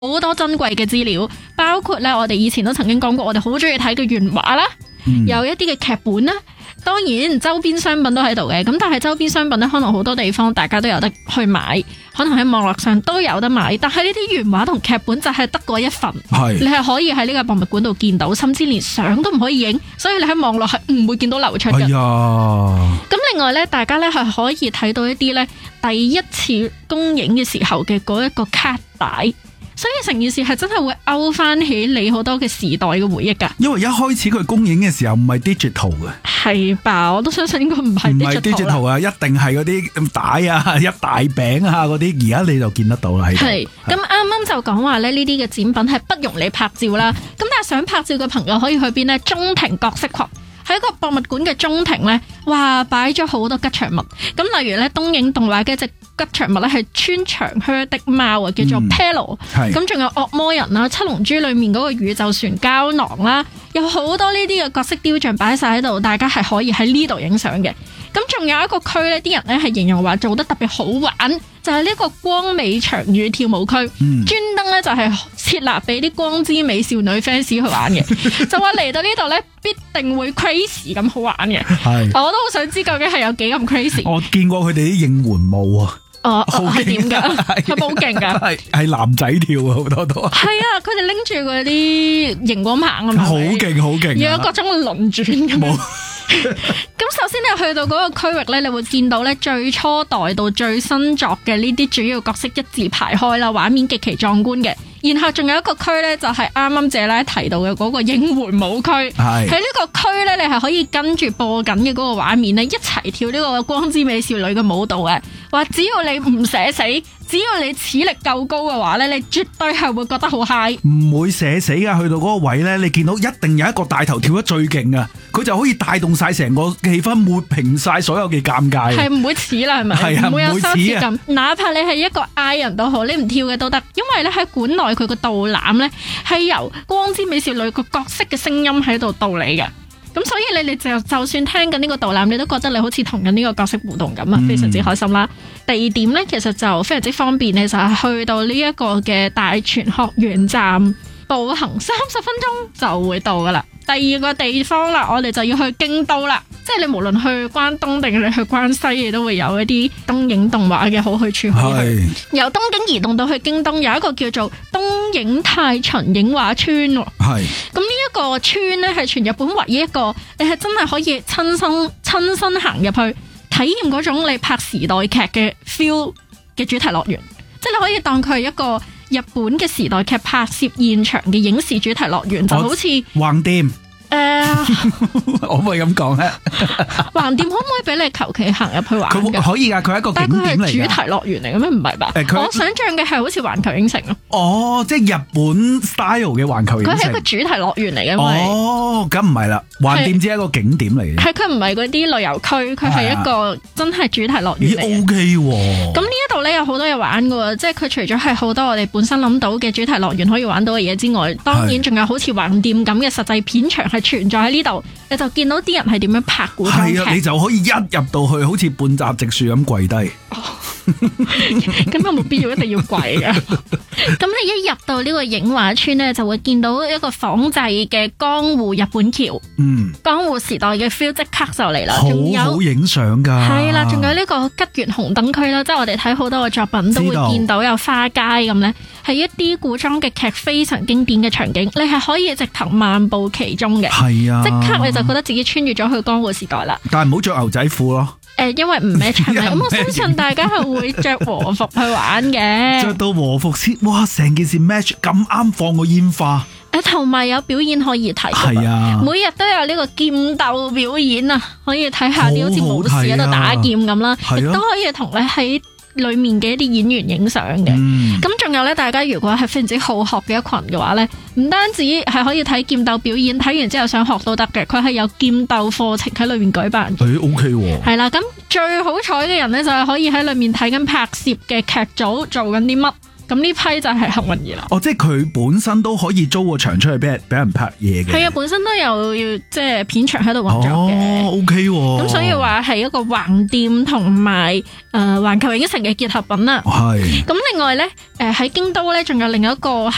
好多珍貴嘅資料，包括咧我哋以前都曾經講過，我哋好中意睇嘅原畫啦，有一啲嘅劇本啦。當然周邊商品都喺度嘅，咁但係周邊商品咧，可能好多地方大家都有得去買，可能喺網絡上都有得買，但係呢啲原畫同劇本就係得嗰一份，你係可以喺呢個博物館度見到，甚至連相都唔可以影，所以你喺網絡係唔會見到流出嘅。咁另外咧，大家咧係可以睇到一啲咧第一次公映嘅時候嘅嗰一個卡帶。所以成件事係真係會勾翻起你好多嘅時代嘅回憶㗎。因為一開始佢公映嘅時候唔係 digital 嘅，係吧？我都相信應該唔係 digital 啊，一定係嗰啲帶啊、一大餅啊嗰啲。而家你就見得到啦。係咁啱啱就講話咧，呢啲嘅展品係不容你拍照啦。咁但係想拍照嘅朋友可以去邊呢？中庭角色群。喺個博物館嘅中庭咧，哇，擺咗好多吉祥物。咁例如咧，東映動畫嘅一隻吉祥物咧係穿長靴的貓啊，叫做 Pelo。咁仲有惡魔人啦，七龍珠裏面嗰個宇宙船膠囊啦，有好多呢啲嘅角色雕像擺晒喺度，大家係可以喺呢度影相嘅。咁仲有一個區咧，啲人咧係形容話做得特別好玩，就係呢個光美長羽跳舞區，專登咧就係設立俾啲光之美少女 fans 去玩嘅，就話嚟到呢度咧必定會 crazy 咁好玩嘅。我都好想知究竟係有幾咁 crazy。我見過佢哋啲應援舞啊。係點噶？係好勁噶，係男仔跳啊，好多都係啊！佢哋拎住嗰啲熒光棒啊嘛，好勁好勁，有各種輪轉咁。咁首先你去到嗰個區域咧，你會見到咧最初代到最新作嘅呢啲主要角色一字排開啦，畫面極其壯觀嘅。然後仲有一個區咧，就係啱啱謝拉提到嘅嗰個應援舞區。喺呢個區咧，你係可以跟住播緊嘅嗰個畫面咧，一齊跳呢個光之美少女嘅舞蹈嘅。話只要你唔寫死，只要你恥力夠高嘅話咧，你絕對係會覺得好 high。唔會寫死噶，去到嗰個位咧，你見到一定有一個大頭跳得最勁啊！佢就可以帶動晒成個氣氛，抹平晒所有嘅尷尬。係唔會似啦，係咪？係啊，唔會有羞恥感。哪怕你係一個嗌人都好，你唔跳嘅都得，因為咧喺館內佢個導覽咧係由光之美少女個角色嘅聲音喺度導你嘅。咁所以你就算聽緊呢個導覽，你都覺得你好似同緊呢個角色互動咁啊，非常之開心啦。地點咧其實就非常之方便，你就係去到呢一個嘅大泉學園站，步行30分鐘就會到噶啦。第二個地方啦，我哋就要去京都啦。即係你無論去關東定你去關西，你都會有一啲東映動畫嘅好去處可以去。由東京移動到去京東，有一個叫做東映太秦影畫村。係咁呢一個村咧，係全日本唯一一個你係真係可以親身行入去體驗嗰種你拍時代劇嘅 feel 嘅主題樂園。即係你可以當佢係一個日本嘅時代劇拍攝現場嘅影視主題樂園，就好似橫店。可唔可以咁講咧？橫店可唔可以俾你求其行入去玩？佢可以噶，佢係一個景點嚟嘅。但係佢係主題樂園嚟嘅咩？唔係吧？我想象嘅係好似環球影城咯。哦，即係日本 style 嘅環球影城。佢係一個主題樂園嚟嘅。哦，咁唔係啦，橫店只係一個景點嚟嘅。係佢唔係嗰啲旅遊區，佢係一個真係主題樂園嚟嘅。OK 喎。咁呢一度咧有好多嘢玩嘅，即係佢除咗係好多我哋本身諗到嘅主題樂園可以玩到嘅嘢之外，當然仲有好似橫店咁嘅實際片場係存在喺呢度，你就見到啲人係點樣拍古裝劇。係啊，你就可以一入到去，好似半澤直樹咁跪低。咁有冇必要一定要跪噶？咁你一入到呢個影畫村咧，就會見到一個仿製嘅江戶日本橋。江戶時代嘅 feel 即刻就嚟啦。好好影相噶。係啦，仲有呢個吉原紅燈區啦，即係我哋睇好多嘅作品都會見到有花街咁咧，係一啲古裝嘅劇非常經典嘅場景，你係可以直頭漫步其中嘅。係啊，即刻你就覺得自己穿越咗去江戶時代啦。但係唔好着牛仔褲咯。因為唔 match 咁我相信大家係會着和服去玩嘅。着到和服先，哇！成件事 match 咁啱放個煙花。同埋有表演可以睇。係啊，每日都有呢個劍鬥表演啊，可以睇下啲好似武士喺度打劍咁啦，亦都可以同你喺裏面嘅一啲演員影相嘅。咁仲有咧，大家如果係非常之好學嘅一群嘅話咧，唔單止係可以睇劍鬥表演，睇完之後想學都得嘅。佢係有劍鬥課程喺裏面舉辦。OK 喎。係啦，咁最好彩嘅人咧，就係可以喺裏面睇緊拍攝嘅劇組做緊啲乜。咁呢批就係幸運兒啦。即係佢本身都可以租個場出去俾人拍嘢嘅。係啊，本身都有即係片場喺度運作嘅。OK 喎。咁所以話係一個橫店同埋環球影城嘅結合品啦。係。咁另外咧，喺京都咧，仲有另一個